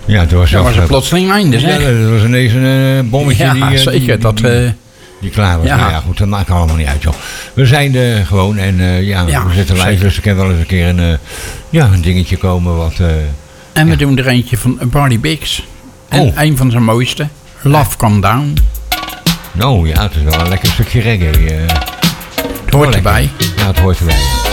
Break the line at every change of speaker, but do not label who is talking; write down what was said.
Ja, het was,
een plotseling einde, zeg.
Ja, dat was ineens een bommetje
Ja,
die...
zeker.
Die klaar was.
Ja.
Nou ja, goed, dat maakt allemaal niet uit, joh. We zijn er gewoon en we zitten live,
zeker.
dus er kan wel eens een keer een dingetje komen wat...
En we doen er eentje van Barney Biggs. En een van zijn mooiste, Love Come Down.
Nou ja, het is wel een lekker stukje reggae.
Het hoort erbij.
Ja, het hoort erbij.